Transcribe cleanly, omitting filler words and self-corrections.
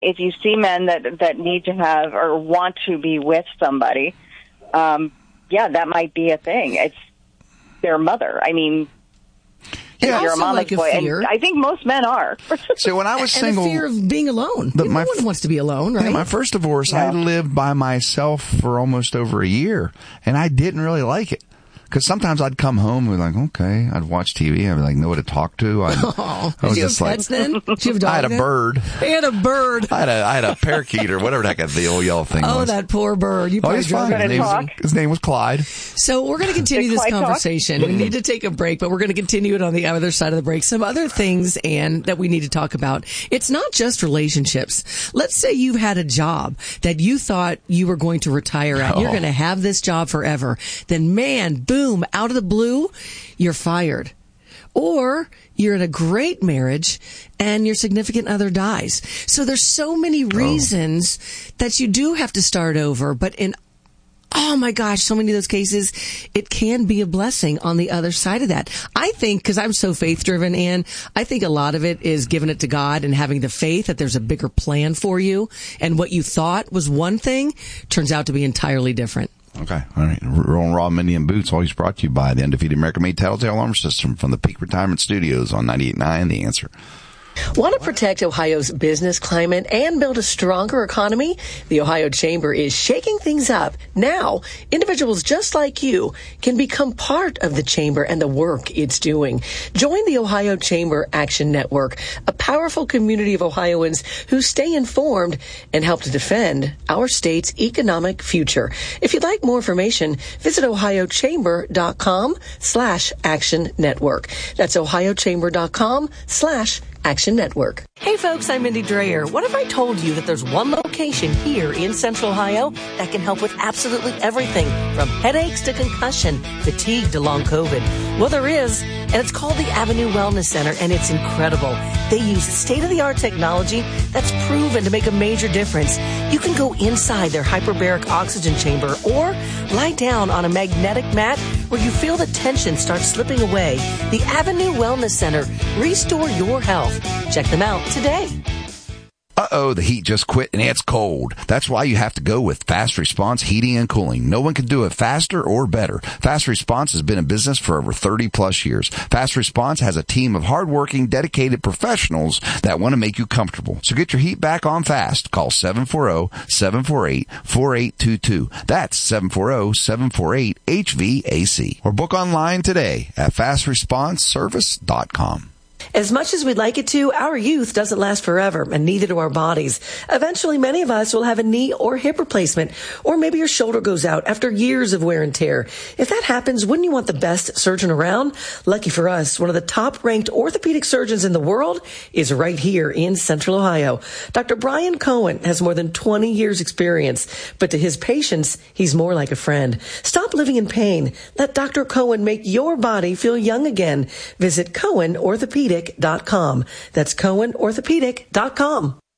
if you see men that need to have or want to be with somebody, that might be a thing. It's their mother. I mean, you're a mama's boy. And I think most men are. So when I was single, and the fear of being alone. No one wants to be alone, right? My first divorce, I lived by myself for almost over a year, and I didn't really like it. Because sometimes I'd come home and be like, okay, I'd watch TV, I'd be like, know what to talk to. Did you have pets then? Did you have dogs? I had a bird. He had a bird. I had a parakeet or whatever the heck the old yellow thing was. Oh, that poor bird. You probably drove it. His name was Clyde. So we're going to continue this conversation. We need to take a break, but we're going to continue it on the other side of the break. Some other things, Ann, that we need to talk about. It's not just relationships. Let's say you've had a job that you thought you were going to retire at. You're going to have this job forever. Then, man, boom, out of the blue, you're fired. Or you're in a great marriage and your significant other dies. So there's so many reasons that you do have to start over. But oh my gosh, so many of those cases, it can be a blessing on the other side of that. I think, because I'm so faith-driven, Ann, I think a lot of it is giving it to God and having the faith that there's a bigger plan for you. And what you thought was one thing turns out to be entirely different. Okay. All right. Rolling Raw, Mindy, and Boots, always brought to you by the Undefeated American-Made Tattletale Alarm System from the Peak Retirement Studios on 98.9 The Answer. Want to protect Ohio's business climate and build a stronger economy? The Ohio Chamber is shaking things up. Now, individuals just like you can become part of the Chamber and the work it's doing. Join the Ohio Chamber Action Network, a powerful community of Ohioans who stay informed and help to defend our state's economic future. If you'd like more information, visit ohiochamber.com/action network. That's ohiochamber.com/Action Network. Hey folks, I'm Mindy Dreyer. What if I told you that there's one location here in Central Ohio that can help with absolutely everything from headaches to concussion, fatigue to long COVID? Well, there is, and it's called the Avenue Wellness Center, and it's incredible. They use state-of-the-art technology that's proven to make a major difference. You can go inside their hyperbaric oxygen chamber or lie down on a magnetic mat where you feel the tension start slipping away. The Avenue Wellness Center. Restore your health. Check them out today. Uh-oh, the heat just quit and it's cold. That's why you have to go with Fast Response Heating and Cooling. No one can do it faster or better. Fast Response has been in business for over 30 plus years. Fast Response has a team of hardworking, dedicated professionals that want to make you comfortable. So get your heat back on fast. Call 740-748-4822. That's 740-748-HVAC. Or book online today at fastresponseservice.com. As much as we'd like it to, our youth doesn't last forever, and neither do our bodies. Eventually, many of us will have a knee or hip replacement, or maybe your shoulder goes out after years of wear and tear. If that happens, wouldn't you want the best surgeon around? Lucky for us, one of the top-ranked orthopedic surgeons in the world is right here in Central Ohio. Dr. Brian Cohen has more than 20 years' experience, but to his patients, he's more like a friend. Stop living in pain. Let Dr. Cohen make your body feel young again. Visit CohenOrthopedic.com. That's CohenOrthopedic.com.